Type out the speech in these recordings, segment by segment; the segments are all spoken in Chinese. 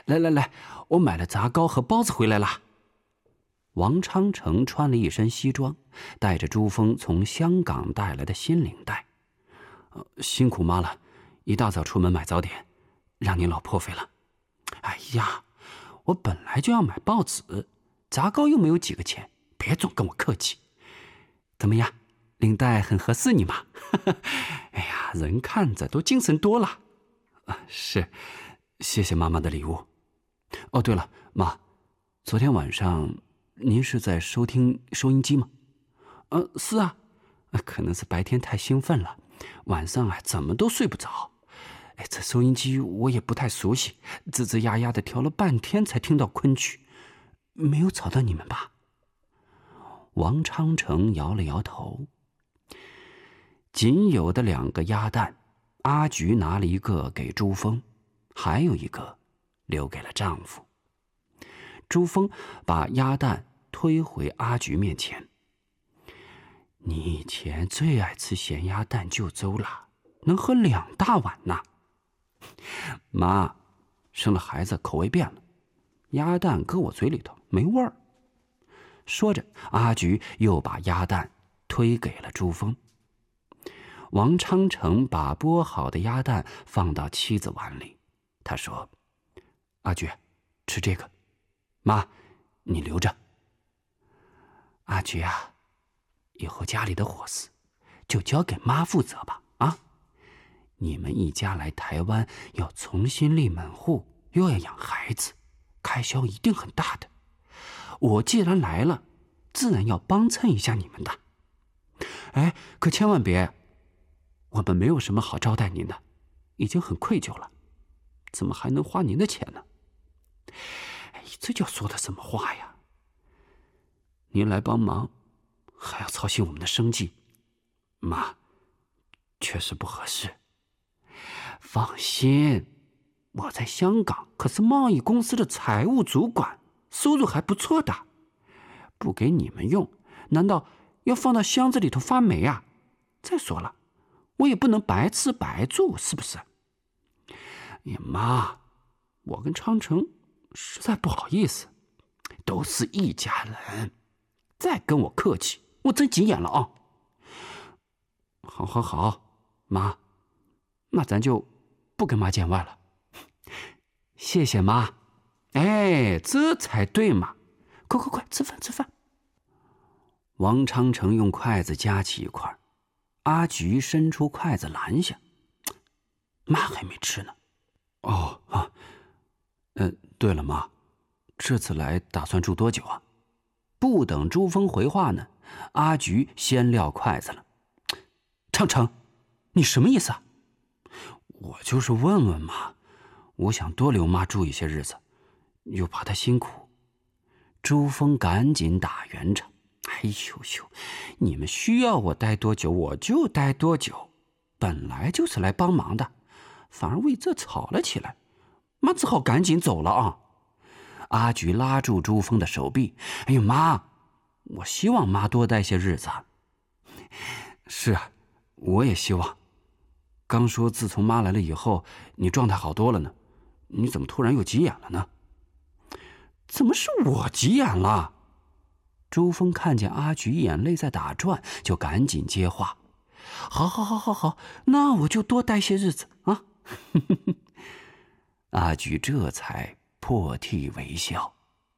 来，我买了杂糕和包子回来了。王昌成穿了一身西装，带着珠峰从香港带来的新领带。辛苦妈了，一大早出门买早点，让您老破费了。哎呀，我本来就要买报纸，杂糕又没有几个钱，别总跟我客气。怎么样，领带很合适你吗？哎呀，人看着都精神多了。是，谢谢妈妈的礼物。哦，对了，妈，昨天晚上您是在收听收音机吗？是啊，可能是白天太兴奋了，晚上怎么都睡不着。这收音机我也不太熟悉，吱吱呀呀的调了半天才听到昆曲，没有吵到你们吧？王昌成摇了摇头。仅有的2个鸭蛋，阿菊拿了一个给珠峰，还有一个留给了丈夫。珠峰把鸭蛋推回阿菊面前。你以前最爱吃咸鸭蛋就粥了，能喝2大碗呢。妈，生了孩子口味变了，鸭蛋搁我嘴里头没味儿。说着，阿菊又把鸭蛋推给了珠峰。王昌成把剥好的鸭蛋放到妻子碗里，他说：“阿菊，吃这个，妈，你留着。”阿菊啊，以后家里的伙食就交给妈负责吧，啊！你们一家来台湾要重新立门户，又要养孩子，开销一定很大的。我既然来了，自然要帮衬一下你们的。可千万别，我们没有什么好招待您的，已经很愧疚了，怎么还能花您的钱呢？这叫说的什么话呀？您来帮忙，还要操心我们的生计，妈，确实不合适。放心，我在香港可是贸易公司的财务主管，收入还不错的。不给你们用，难道要放到箱子里头发霉啊？再说了，我也不能白吃白住，是不是？妈，我跟昌成实在不好意思，都是一家人，再跟我客气，我真急眼了啊！好，妈，那咱就不跟妈见外了。谢谢妈。这才对嘛！快，吃饭。王昌成用筷子夹起一块，阿菊伸出筷子拦下。妈还没吃呢。对了，妈，这次来打算住多久啊？不等珠峰回话呢，阿菊先撂筷子了。昌成，你什么意思啊？我就是问问嘛，我想多留妈住一些日子，又怕她辛苦。珠峰赶紧打圆场。你们需要我待多久我就待多久，本来就是来帮忙的，反而为这吵了起来，妈只好赶紧走了啊！阿菊拉住珠峰的手臂，妈，我希望妈多待些日子。是啊，我也希望。刚说自从妈来了以后，你状态好多了呢，你怎么突然又急眼了呢？怎么是我急眼了？珠峰看见阿菊眼泪在打转，就赶紧接话：好，那我就多待些日子啊！阿菊这才破涕为笑。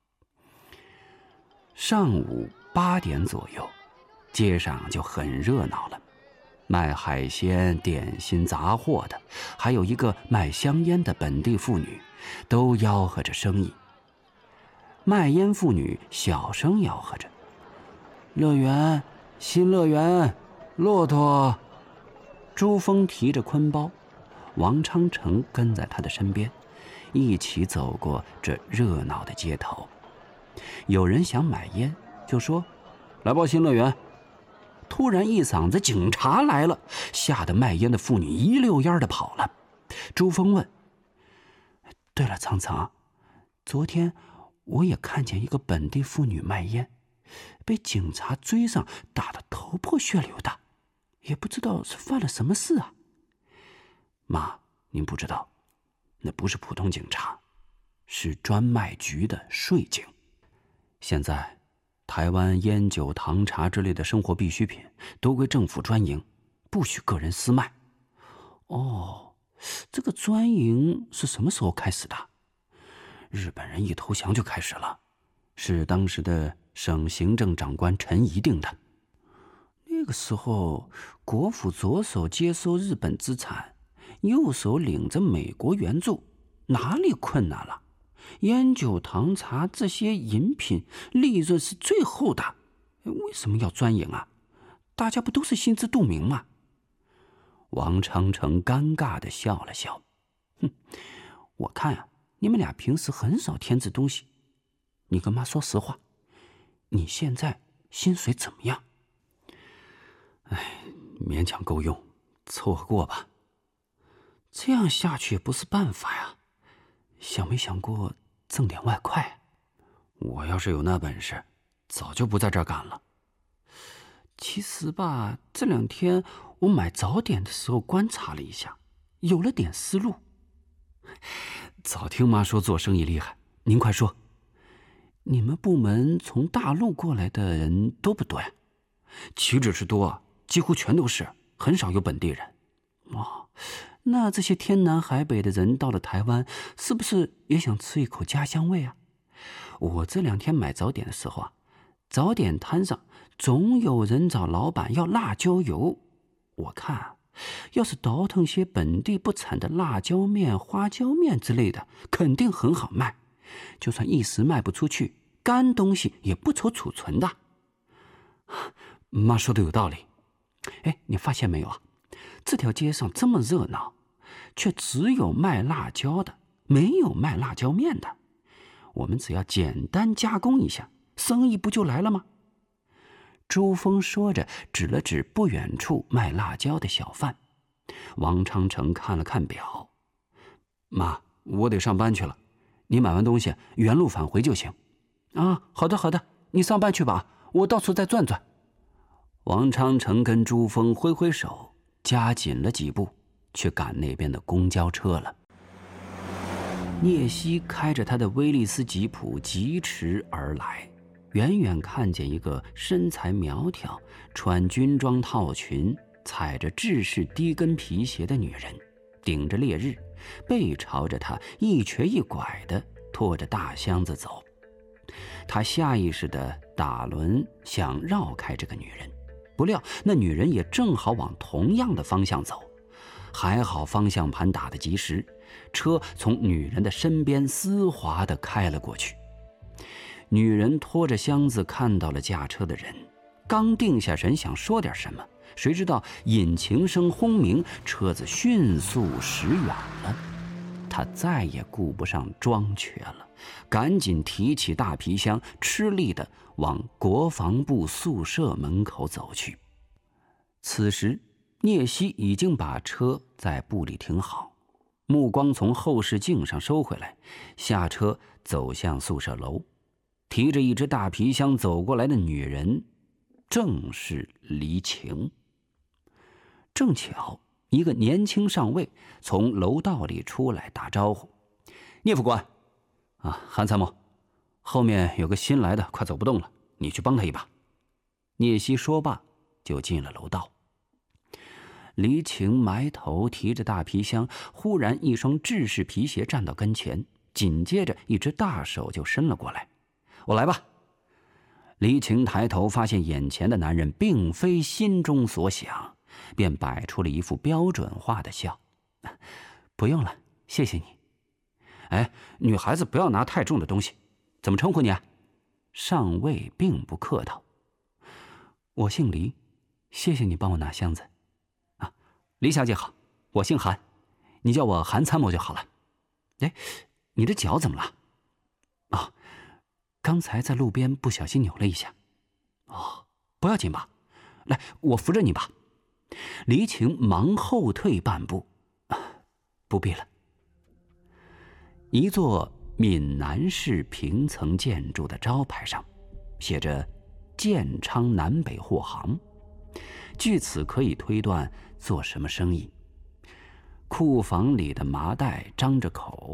上午8点左右，街上就很热闹了，卖海鲜、点心、杂货的，还有一个卖香烟的本地妇女，都吆喝着生意。卖烟妇女小声吆喝着：“乐园，新乐园，骆驼。”珠峰提着坤包，王昌成跟在他的身边，一起走过这热闹的街头。有人想买烟，就说：“来包新乐园。”突然一嗓子警察来了，吓得卖烟的妇女一溜烟的跑了。珠峰问：“对了，苍苍，昨天我也看见一个本地妇女卖烟，被警察追上，打得头破血流的，也不知道是犯了什么事啊。”妈，您不知道，那不是普通警察， 是专卖局的税警。现在台湾烟酒糖茶之类的生活必需品都归政府专营，不许个人私卖。哦，这个专营是什么时候开始的？日本人一投降就开始了，是当时的省行政长官陈仪定的。那个时候，国府左手接收日本资产，右手领着美国援助，哪里困难了？烟酒糖茶这些饮品利润是最厚的，为什么要专营啊？大家不都是心知肚明吗？王昌成尴尬地笑了笑，我看啊，你们俩平时很少添置东西。你跟妈说实话，你现在薪水怎么样？勉强够用，凑合过吧。这样下去也不是办法呀，想没想过挣点外快？我要是有那本事，早就不在这儿干了。其实吧，这2天我买早点的时候观察了一下，有了点思路。早听妈说做生意厉害，您快说。你们部门从大陆过来的人多不多呀？岂止是多，几乎全都是，很少有本地人。那这些天南海北的人到了台湾，是不是也想吃一口家乡味啊？我这2天买早点的时候啊，早点摊上总有人找老板要辣椒油。我看要是倒腾些本地不产的辣椒面、花椒面之类的，肯定很好卖。就算一时卖不出去，干东西也不愁储存的。妈说的有道理。你发现没有啊？这条街上这么热闹，却只有卖辣椒的，没有卖辣椒面的。我们只要简单加工一下，生意不就来了吗？朱峰说着指了指不远处卖辣椒的小贩。王昌成看了看表，妈，我得上班去了，你买完东西原路返回就行。好的好的，你上班去吧，我到处再转转。王昌成跟朱峰挥挥手，加紧了几步，去赶那边的公交车了。聂西开着他的威利斯吉普疾驰而来，远远看见一个身材苗条、穿军装套裙、踩着制式低跟皮鞋的女人，顶着烈日，背朝着他，一瘸一拐地拖着大箱子走。他下意识地打轮想绕开这个女人，不料那女人也正好往同样的方向走，还好方向盘打得及时，车从女人的身边丝滑地开了过去。女人拖着箱子看到了驾车的人，刚定下神想说点什么，谁知道引擎声轰鸣，车子迅速驶远了。他再也顾不上装瘸了，赶紧提起大皮箱，吃力地往国防部宿舍门口走去。此时聂西已经把车在部里停好，目光从后视镜上收回来，下车走向宿舍楼。提着一只大皮箱走过来的女人正是黎晴。正巧一个年轻上尉从楼道里出来打招呼：“聂副官，韩参谋，后面有个新来的快走不动了，你去帮他一把。”聂西说罢就进了楼道。黎晴埋头提着大皮箱，忽然一双制式皮鞋站到跟前，紧接着一只大手就伸了过来：“我来吧。”黎晴抬头发现眼前的男人并非心中所想，便摆出了一副标准化的笑：“不用了，谢谢你。”“女孩子不要拿太重的东西，怎么称呼你啊？”上尉并不客套：“我姓黎，谢谢你帮我拿箱子。”“黎小姐好，我姓韩，你叫我韩参谋就好了。”“你的脚怎么了？”“刚才在路边不小心扭了一下。”“不要紧吧？来，我扶着你吧。”黎晴忙后退半步：“不必了。”一座闽南式平层建筑的招牌上写着“建昌南北货行”，据此可以推断做什么生意。库房里的麻袋张着口，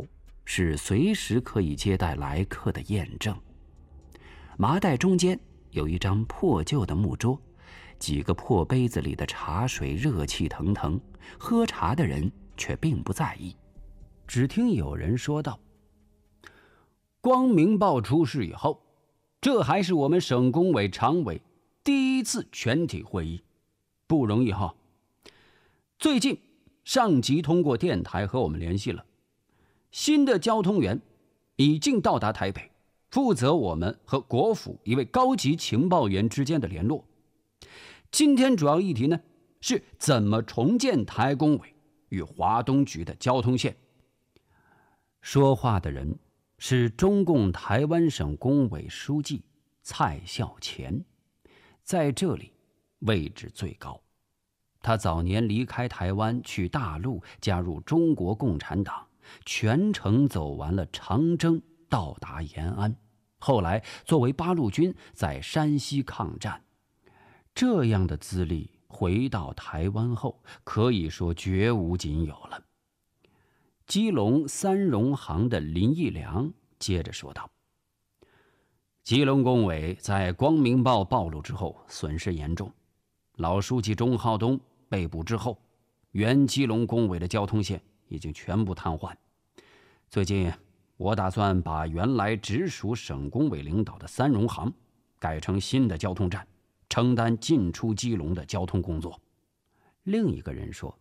是随时可以接待来客的验证。麻袋中间有一张破旧的木桌，几个破杯子里的茶水热气腾腾，喝茶的人却并不在意。只听有人说道：“光明报出事以后，这还是我们省工委常委第一次全体会议，不容易哈。最近上级通过电台和我们联系了，新的交通员已经到达台北，负责我们和国府一位高级情报员之间的联络。今天主要议题呢，是怎么重建台工委与华东局的交通线。”说话的人是中共台湾省工委书记蔡孝乾，在这里位置最高。他早年离开台湾去大陆，加入中国共产党，全程走完了长征，到达延安。后来作为八路军在山西抗战，这样的资历回到台湾后，可以说绝无仅有了。基隆三荣行的林义良接着说道：“基隆工委在光明报暴露之后损失严重，老书记钟浩东被捕之后，原基隆工委的交通线已经全部瘫痪。最近我打算把原来直属省工委领导的三荣行改成新的交通站，承担进出基隆的交通工作。”另一个人说：“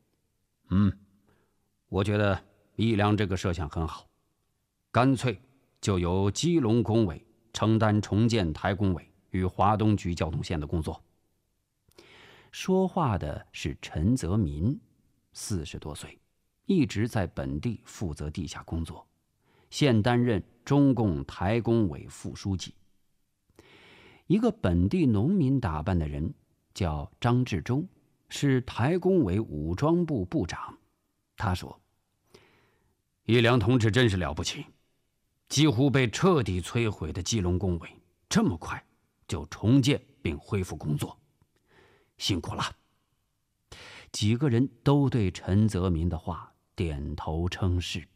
我觉得义良这个设想很好，干脆就由基隆工委承担重建台工委与华东局交通线的工作。”说话的是陈泽民，40多岁，一直在本地负责地下工作，现担任中共台工委副书记。一个本地农民打扮的人叫张志忠，是台工委武装部部长。他说：“义良同志真是了不起，几乎被彻底摧毁的基隆工委这么快就重建并恢复工作，辛苦了。”几个人都对陈泽民的话点头称是。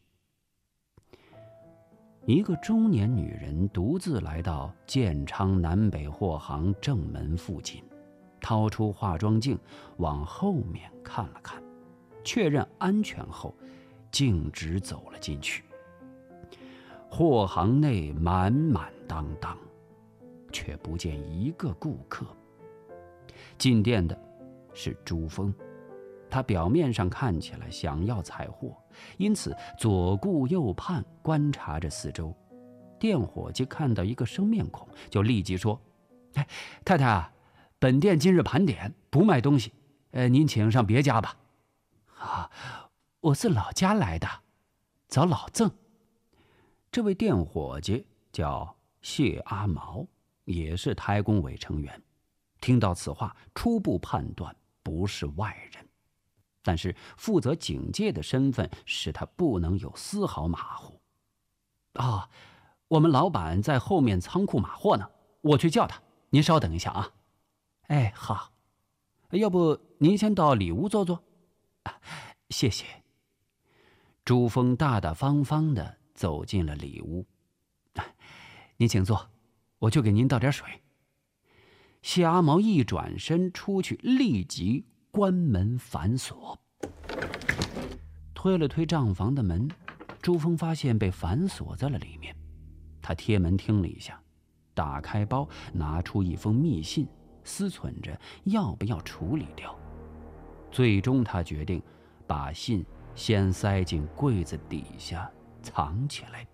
一个中年女人独自来到建昌南北货行正门附近，掏出化妆镜往后面看了看，确认安全后径直走了进去。货行内满满当当，却不见一个顾客。进店的是朱峰，他表面上看起来想要采货，因此左顾右盼，观察着四周。店伙计看到一个生面孔，就立即说：“太太啊，本店今日盘点，不卖东西，您请上别家吧。”“啊，我是老家来的，找老郑。”这位店伙计叫谢阿毛，也是台工委成员。听到此话，初步判断不是外人，但是负责警戒的身份使他不能有丝毫马虎。“啊，我们老板在后面仓库码货呢，我去叫他，您稍等一下啊。”“哎，好，要不您先到里屋坐坐？”“谢谢。”朱峰大大方方地走进了里屋。“您请坐，我去给您倒点水。”谢阿毛一转身出去，立即关门反锁。推了推账房的门，朱峰发现被反锁在了里面。他贴门听了一下，打开包，拿出一封密信，思忖着要不要处理掉。最终他决定把信先塞进柜子底下藏起来。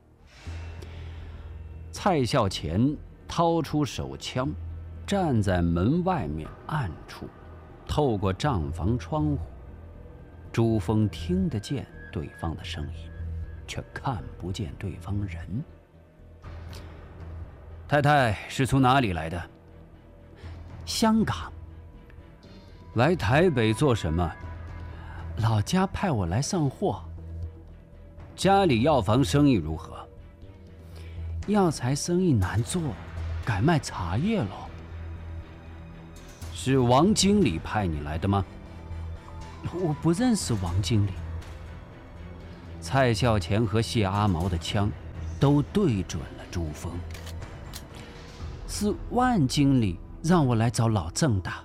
蔡孝乾掏出手枪，站在门外面暗处，透过账房窗户，朱峰听得见对方的声音，却看不见对方人。“太太是从哪里来的？”“香港。”“来台北做什么？”“老家派我来上货。”“家里药房生意如何？”“药材生意难做，改卖茶叶了。”“是王经理派你来的吗？”“我不认识王经理。” 蔡孝乾和谢阿毛的枪都对准了朱峰。是万经理让我来找老郑的。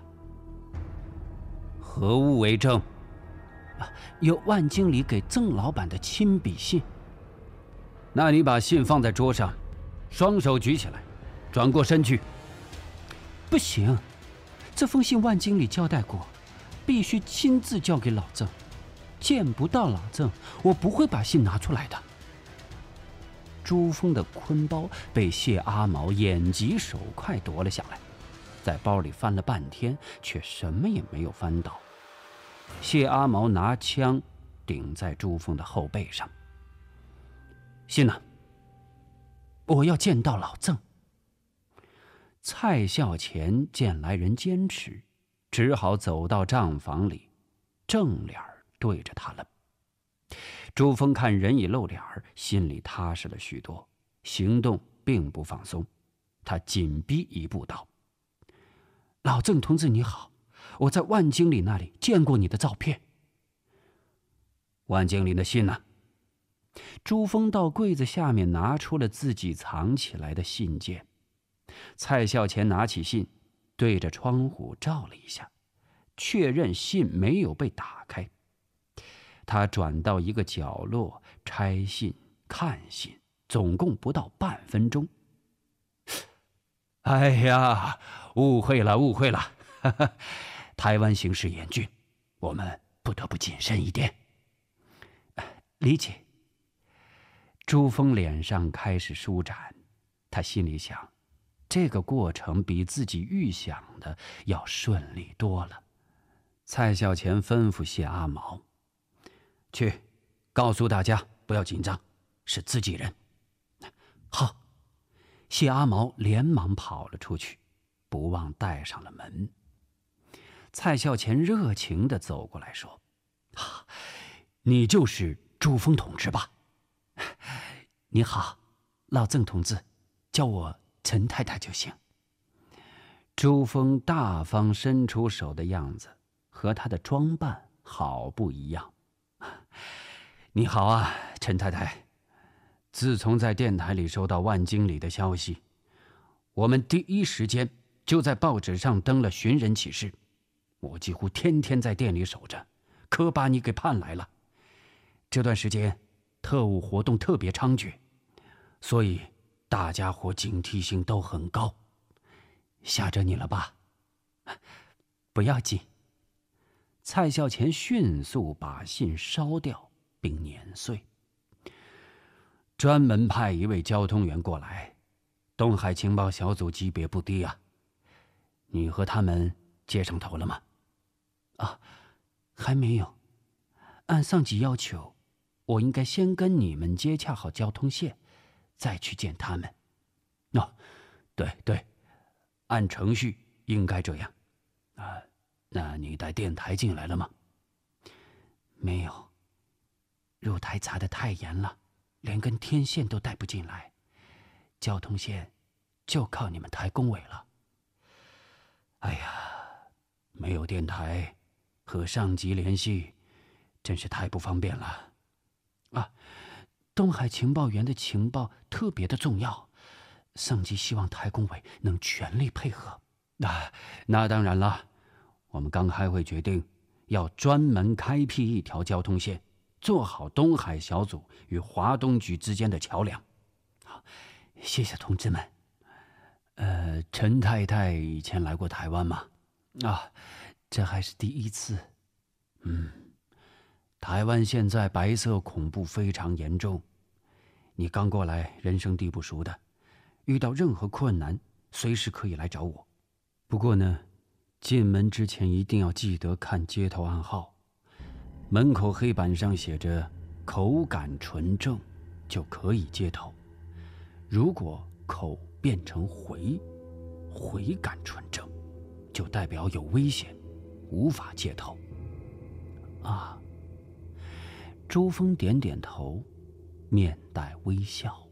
何物为证？有万经理给郑老板的亲笔信。那你把信放在桌上，双手举起来，转过身去。不行，这封信万经理交代过，必须亲自交给老郑。见不到老郑，我不会把信拿出来的。朱峰的坤包被谢阿毛眼疾手快夺了下来，在包里翻了半天，却什么也没有翻到。谢阿毛拿枪顶在朱峰的后背上。信呢？我要见到老郑。蔡孝乾见来人坚持，只好走到账房里，正脸对着他了。朱峰看人已露脸，心里踏实了许多，行动并不放松。他紧逼一步道：“老郑同志你好，我在万经理那里见过你的照片。”万经理的信呢？朱峰到柜子下面拿出了自己藏起来的信件。蔡孝乾拿起信，对着窗户照了一下，确认信没有被打开。他转到一个角落，拆信看信，总共不到半分钟。哎呀，误会了，误会了！台湾形势严峻，我们不得不谨慎一点。理解。朱峰脸上开始舒展，他心里想，这个过程比自己预想的要顺利多了。蔡孝乾吩咐谢阿毛：“去，告诉大家不要紧张，是自己人。”好。谢阿毛连忙跑了出去，不忘带上了门。蔡孝乾热情地走过来说：“你就是朱峰同志吧？”“你好，老郑同志，叫我陈太太就行。”朱峰大方伸出手的样子和他的装扮好不一样。“你好啊，陈太太。自从在电台里收到万经理的消息，我们第一时间就在报纸上登了寻人启事。我几乎天天在店里守着，可把你给盼来了。这段时间特务活动特别猖獗，所以大家伙警惕性都很高。吓着你了吧？”“不要紧。”蔡孝乾迅速把信烧掉并碾碎，专门派一位交通员过来。东海情报小组级别不低啊，你和他们接上头了吗？”“还没有。按上级要求，我应该先跟你们接洽好交通线，再去见他们。”“对，按程序应该这样。那你带电台进来了吗？”“没有，入台查得太严了，连根天线都带不进来，交通线就靠你们台工委了。”“哎呀，没有电台和上级联系，真是太不方便了。”“东海情报员的情报特别的重要，上级希望台工委能全力配合。”“那当然了，我们刚开会决定，要专门开辟一条交通线，做好东海小组与华东局之间的桥梁。”“好，谢谢同志们。陈太太以前来过台湾吗？”“这还是第一次。”“台湾现在白色恐怖非常严重，你刚过来，人生地不熟的，遇到任何困难，随时可以来找我。不过呢，进门之前一定要记得看街头暗号，门口黑板上写着‘口感纯正’，就可以接头。如果口变成回感纯正，就代表有危险，无法接头。”“朱峰点点头，面带微笑。